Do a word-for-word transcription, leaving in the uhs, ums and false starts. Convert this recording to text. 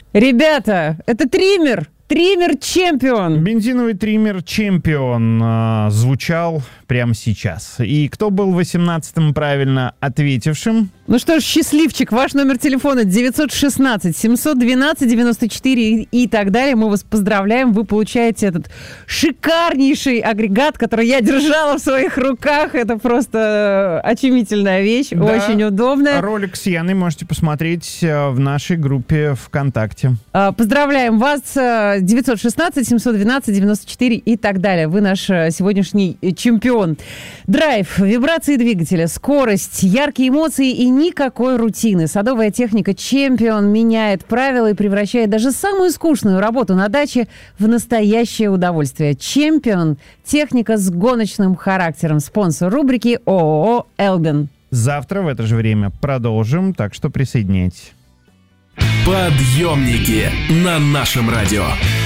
Ребята, это триммер! Триммер Чемпион! Бензиновый триммер Чемпион э, звучал прямо сейчас. И кто был восемнадцатым правильно ответившим? Ну что ж, счастливчик, ваш номер телефона девятьсот шестнадцать семьсот двенадцать девяносто четыре и так далее. Мы вас поздравляем, вы получаете этот шикарнейший агрегат, который я держала в своих руках. Это просто очумительная вещь, да. Очень удобная. Ролик с Яной можете посмотреть в нашей группе ВКонтакте. Поздравляем вас, девятьсот шестнадцать семьсот двенадцать девяносто четыре и так далее. Вы наш сегодняшний чемпион. Драйв, вибрации двигателя, скорость, яркие эмоции и никакой рутины. Садовая техника Чемпион меняет правила и превращает даже самую скучную работу на даче в настоящее удовольствие. Чемпион – техника с гоночным характером. Спонсор рубрики ООО «Элбен». Завтра в это же время продолжим, так что присоединяйтесь. Подъемники на нашем радио.